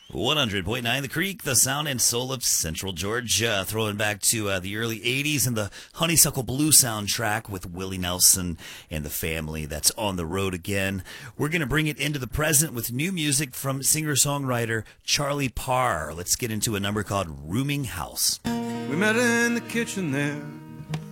100.9 The Creek, the sound and soul of Central Georgia. Throwing back to the early 80s and the Honeysuckle Blue soundtrack with Willie Nelson and the family that's on the road again. We're going to bring it into the present with new music from singer-songwriter Charlie Parr. Let's get into a number called Rooming House. We met in the kitchen there